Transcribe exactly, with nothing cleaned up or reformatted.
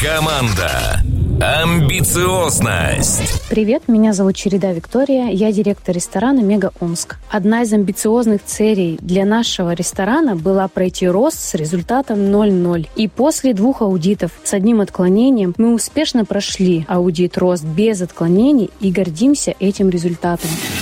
Команда «Амбициозность». Привет, меня зовут Череда Виктория, я директор ресторана «Мега Омск». Одна из амбициозных целей для нашего ресторана была пройти рост с результатом ноль ноль. И после двух аудитов с одним отклонением мы успешно прошли аудит рост без отклонений и гордимся этим результатом.